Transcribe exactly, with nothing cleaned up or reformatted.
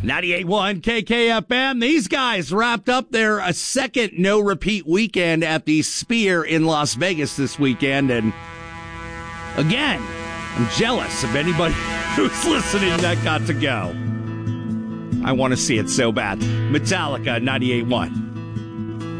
ninety-eight point one K K F M. These guys wrapped up their a second no-repeat weekend at the Sphere in Las Vegas this weekend. And again, I'm jealous of anybody who's listening that got to go. I want to see it so bad. Metallica, ninety-eight point one.